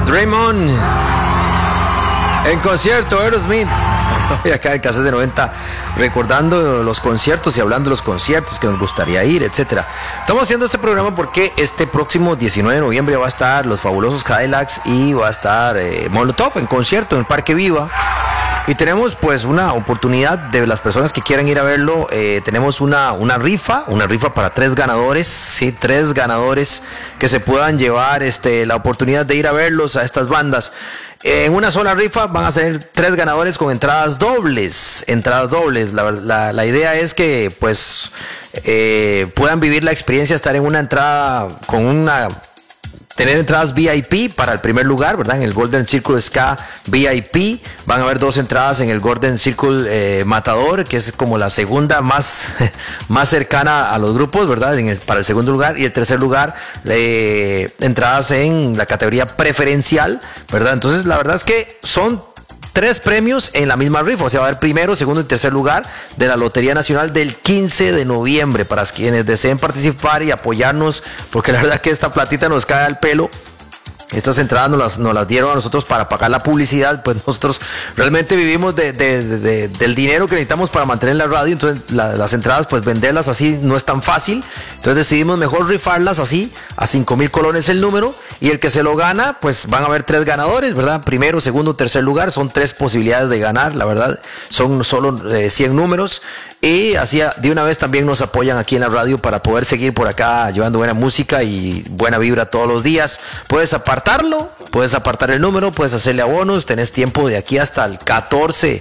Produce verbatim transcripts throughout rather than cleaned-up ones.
Dream On. En concierto, Aerosmith. Y acá en Casas de noventa, recordando los conciertos y hablando de los conciertos que nos gustaría ir, etcétera. Estamos haciendo este programa porque este próximo diecinueve de noviembre va a estar los fabulosos Cadillacs y va a estar eh, Molotov en concierto en el Parque Viva. Y tenemos pues una oportunidad de las personas que quieran ir a verlo. Eh, tenemos una, una rifa, una rifa para tres ganadores, sí, tres ganadores que se puedan llevar este, la oportunidad de ir a verlos a estas bandas. En una sola rifa van a ser tres ganadores con entradas dobles, entradas dobles. La, la, la idea es que pues eh, puedan vivir la experiencia de estar en una entrada con una... Tener entradas V I P para el primer lugar, ¿verdad? En el Golden Circle Ska V I P. Van a haber dos entradas en el Golden Circle eh, Matador, que es como la segunda más, más cercana a los grupos, ¿verdad? En el, para el segundo lugar. Y el tercer lugar, eh, entradas en la categoría preferencial, ¿verdad? Entonces, la verdad es que son tres premios en la misma rifa, o sea, va a haber primero, segundo y tercer lugar de la Lotería Nacional del quince de noviembre, para quienes deseen participar y apoyarnos, porque la verdad que esta platita nos cae al pelo. Estas entradas nos las, nos las dieron a nosotros para pagar la publicidad, pues nosotros realmente vivimos de, de, de, de, del dinero que necesitamos para mantener la radio, entonces la, las entradas pues venderlas así no es tan fácil, entonces decidimos mejor rifarlas así, a cinco mil colones el número, y el que se lo gana, pues van a haber tres ganadores, ¿verdad? Primero, segundo, tercer lugar, son tres posibilidades de ganar, la verdad, son solo eh, cien números. Y así de una vez también nos apoyan aquí en la radio para poder seguir por acá llevando buena música y buena vibra todos los días. Puedes apartarlo, puedes apartar el número, puedes hacerle abonos, tenés tiempo de aquí hasta el catorce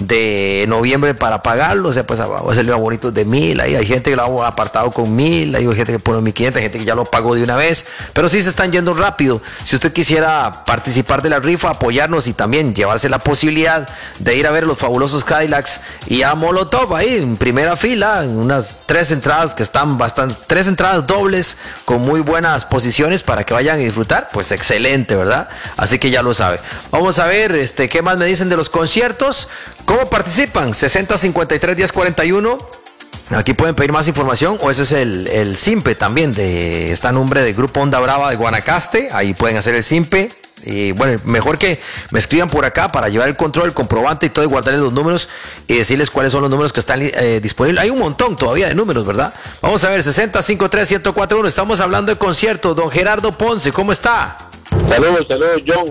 de noviembre para pagarlo. O sea, pues va a hacerle abonitos de mil, ahí hay gente que lo ha apartado con mil, hay gente que pone mil quinientos, hay gente que ya lo pagó de una vez, pero sí se están yendo rápido. Si usted quisiera participar de la rifa, apoyarnos y también llevarse la posibilidad de ir a ver a los fabulosos Cadillacs y a Molotov ahí en primera fila, en unas tres entradas que están bastante, tres entradas dobles con muy buenas posiciones para que vayan a disfrutar, pues excelente, ¿verdad? Así que ya lo sabe. Vamos a ver, este, ¿qué más me dicen de los conciertos? ¿Cómo participan? sesenta cincuenta y tres diez cuarenta y uno. Aquí pueden pedir más información, o ese es el, el SIMPE también, de, está a nombre del Grupo Onda Brava de Guanacaste, ahí pueden hacer el SIMPE. Y bueno, mejor que me escriban por acá para llevar el control, el comprobante y todo, y guardarles los números y decirles cuáles son los números que están eh, disponibles. Hay un montón todavía de números, ¿verdad? Vamos a ver, sesenta cincuenta y tres ciento cuatro uno. Estamos hablando de conciertos. Don Gerardo Ponce, ¿cómo está? Saludos, saludos, John.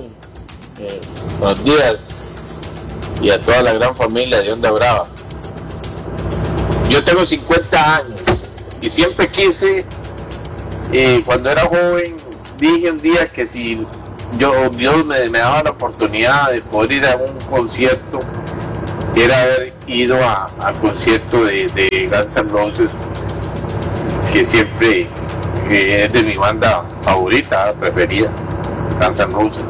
Eh, buenos días. Y a toda la gran familia de Onda Brava. Yo tengo cincuenta años y siempre quise, eh, cuando era joven, dije un día que si yo, Dios me, me daba la oportunidad de poder ir a un concierto, era haber ido a, al concierto de, de Guns N' Roses, que siempre que es de mi banda favorita, preferida, Guns N' Roses.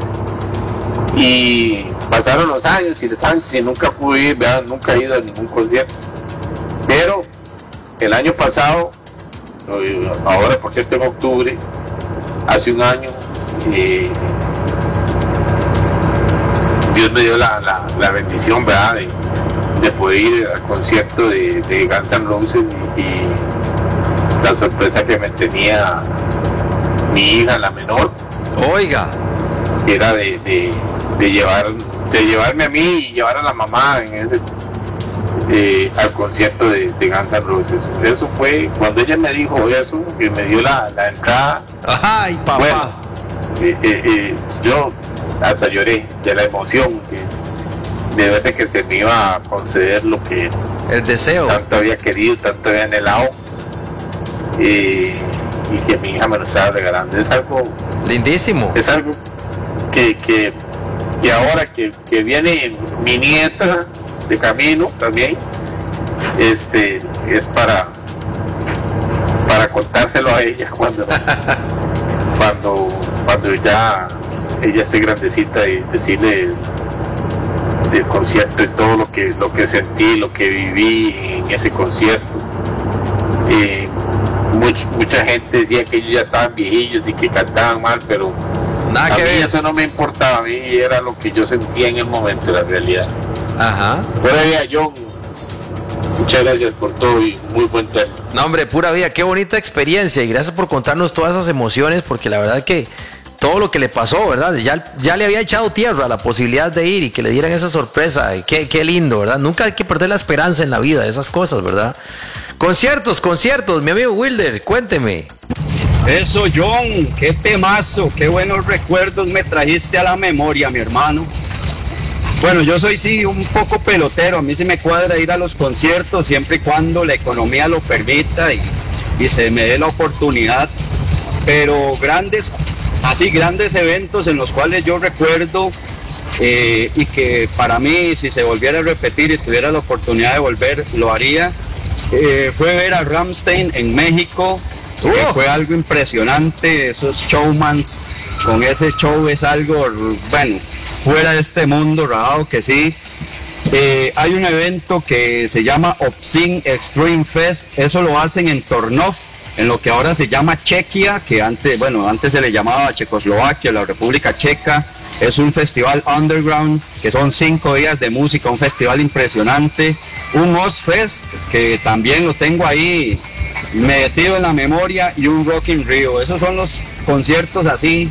Y pasaron los años y los años y nunca pude ir, ¿verdad? Nunca he ido a ningún concierto. Pero el año pasado, ahora por cierto en octubre, hace un año, eh, Dios me dio la, la, la bendición, ¿verdad? De, de poder ir al concierto de, de Guns N' Roses y, y la sorpresa que me tenía mi hija, la menor. Oiga. Era de, de, de, llevar, de llevarme a mí y llevar a la mamá en ese, eh, al concierto de, de Guns N' Roses. Eso fue cuando ella me dijo eso, que me dio la, la entrada. Ay, papá. Bueno, eh, eh, eh, yo hasta lloré de la emoción que, de ver que se me iba a conceder lo que el deseo tanto había querido, tanto había anhelado, eh, y que mi hija me lo estaba regalando. Es algo lindísimo. Es algo que, que, que ahora que, que viene mi nieta de camino también, este es para para contárselo a ella cuando cuando cuando ya ella esté grandecita y decirle del concierto y todo lo que lo que sentí, lo que viví en ese concierto. Eh, much, mucha gente decía que ellos ya estaban viejillos y que cantaban mal, pero nada a que mí ver. Eso no me importaba, a mí era lo que yo sentía en el momento, la realidad. Ajá. Buena vida, John. Muchas gracias por todo y muy buen tema. No, hombre, pura vida, qué bonita experiencia y gracias por contarnos todas esas emociones, porque la verdad que todo lo que le pasó, ¿verdad? Ya, ya le había echado tierra a la posibilidad de ir y que le dieran esa sorpresa. Y qué, qué lindo, ¿verdad? Nunca hay que perder la esperanza en la vida, esas cosas, ¿verdad? Conciertos, conciertos, mi amigo Wilder, cuénteme. Eso, John, qué temazo, qué buenos recuerdos me trajiste a la memoria, mi hermano. Bueno, yo soy sí un poco pelotero, a mí sí me cuadra ir a los conciertos siempre y cuando la economía lo permita y, y se me dé la oportunidad, pero grandes, así grandes eventos en los cuales yo recuerdo eh, y que para mí si se volviera a repetir y tuviera la oportunidad de volver, lo haría, eh, fue ver a Rammstein en México. Oh. Fue algo impresionante, esos showmans con ese show es algo, bueno, fuera de este mundo, raro que sí. Eh, hay un evento que se llama Obscene Extreme Fest, eso lo hacen en Tornov, en lo que ahora se llama Chequia, que antes, bueno, antes se le llamaba Checoslovaquia, la República Checa. Es un festival underground, que son cinco días de música, un festival impresionante. Un Ozfest, que también lo tengo ahí metido en la memoria, y un Rock in Rio. Esos son los conciertos así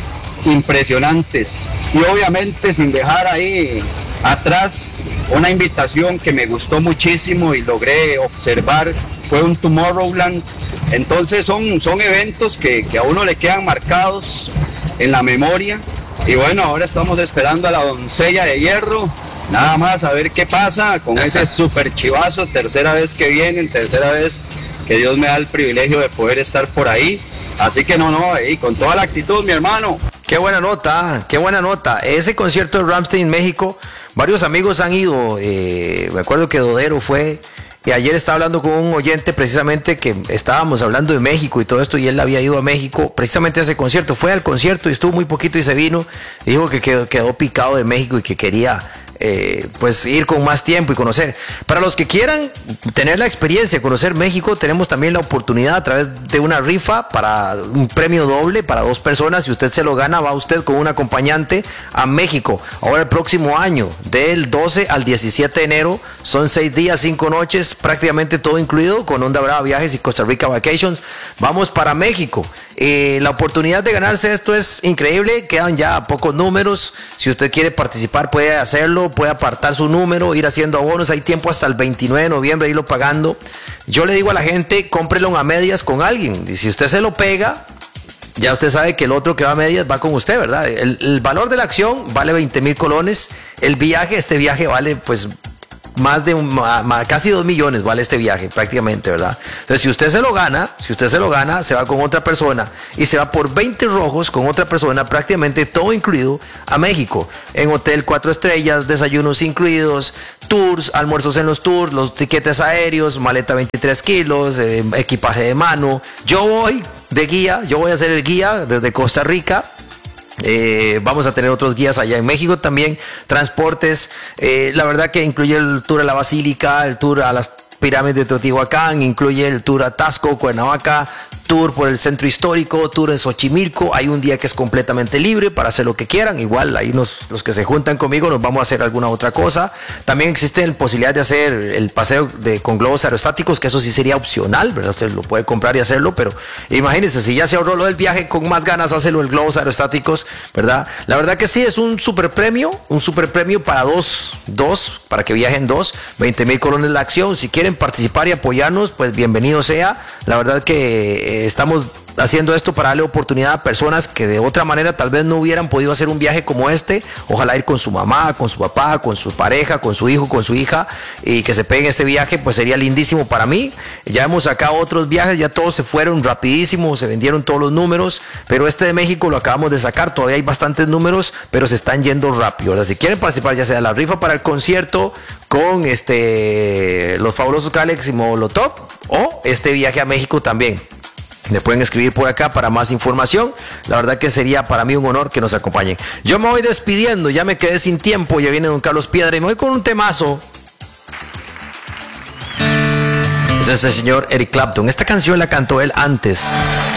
impresionantes. Y obviamente sin dejar ahí atrás una invitación que me gustó muchísimo y logré observar, fue un Tomorrowland. Entonces son, son eventos que, que a uno le quedan marcados en la memoria. Y bueno, ahora estamos esperando a la doncella de hierro, nada más a ver qué pasa con ese super chivazo, tercera vez que vienen, tercera vez que Dios me da el privilegio de poder estar por ahí. Así que no, no, y con toda la actitud, mi hermano. Qué buena nota, qué buena nota. Ese concierto de Rammstein en México, varios amigos han ido, eh, me acuerdo que Dodero fue, y ayer estaba hablando con un oyente precisamente que estábamos hablando de México y todo esto, y él había ido a México precisamente a ese concierto, fue al concierto y estuvo muy poquito y se vino, y dijo que quedó, quedó picado de México y que quería eh, pues ir con más tiempo y conocer. Para los que quieran tener la experiencia de conocer México, tenemos también la oportunidad a través de una rifa para un premio doble para dos personas. Si usted se lo gana, va usted con un acompañante a México ahora el próximo año, del doce al diecisiete de enero. Son seis días, cinco noches, prácticamente todo incluido con Onda Brava Viajes y Costa Rica Vacations. Vamos para México. Eh, la oportunidad de ganarse esto es increíble, quedan ya pocos números. Si usted quiere participar puede hacerlo, puede apartar su número, ir haciendo abonos, hay tiempo hasta el veintinueve de noviembre, irlo pagando. Yo le digo a la gente, cómprelo a medias con alguien, y si usted se lo pega, ya usted sabe que el otro que va a medias va con usted, ¿verdad? El, el valor de la acción vale veinte mil colones, el viaje, este viaje vale pues más de un, más, casi dos millones vale este viaje prácticamente, ¿verdad? Entonces si usted se lo gana, si usted se lo gana, se va con otra persona y se va por veinte rojos con otra persona, prácticamente todo incluido a México, en hotel cuatro estrellas, desayunos incluidos, tours, almuerzos en los tours, los tiquetes aéreos, maleta veintitrés kilos, eh, equipaje de mano. Yo voy de guía, yo voy a ser el guía desde Costa Rica. Eh, vamos a tener otros guías allá en México también, transportes, eh, la verdad que incluye el tour a la Basílica, el tour a las pirámides de Teotihuacán, incluye el tour a Taxco, Cuernavaca, tour por el centro histórico, tour en Xochimilco. Hay un día que es completamente libre para hacer lo que quieran. Igual ahí nos, los que se juntan conmigo nos vamos a hacer alguna otra cosa. También existe la posibilidad de hacer el paseo de, con globos aerostáticos, que eso sí sería opcional, ¿verdad? Usted lo puede comprar y hacerlo, pero imagínense, si ya se ahorró lo del viaje, con más ganas hácelo el globos aerostáticos, ¿verdad? La verdad que sí, es un super premio, un super premio para dos, dos, para que viajen dos, veinte mil colones la acción. Si quieren participar y apoyarnos, pues bienvenido sea. La verdad que eh, estamos haciendo esto para darle oportunidad a personas que de otra manera tal vez no hubieran podido hacer un viaje como este. Ojalá ir con su mamá, con su papá, con su pareja, con su hijo, con su hija, y que se peguen este viaje, pues sería lindísimo para mí. Ya hemos sacado otros viajes, ya todos se fueron rapidísimo, se vendieron todos los números, pero este de México lo acabamos de sacar, todavía hay bastantes números, pero se están yendo rápido. Ahora, si quieren participar, ya sea la rifa para el concierto con este los fabulosos Calex y Molotov, o este viaje a México también, me pueden escribir por acá para más información. La verdad que sería para mí un honor que nos acompañen. Yo me voy despidiendo, ya me quedé sin tiempo, ya viene don Carlos Piedra y me voy con un temazo. Ese es el señor Eric Clapton. Esta canción la cantó él antes,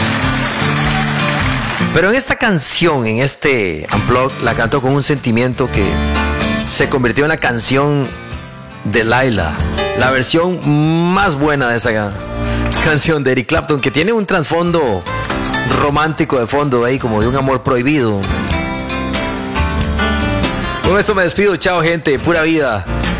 pero en esta canción, en este Unplugged, la cantó con un sentimiento que se convirtió en la canción de Laila, la versión más buena de esa canción de Eric Clapton, que tiene un trasfondo romántico de fondo ahí, como de un amor prohibido. Con esto me despido, chao gente, pura vida.